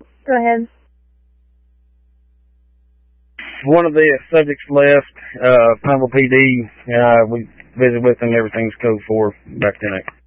Go ahead. One of the subjects left, Pineville PD. We visited with them. Everything's code 4 back then.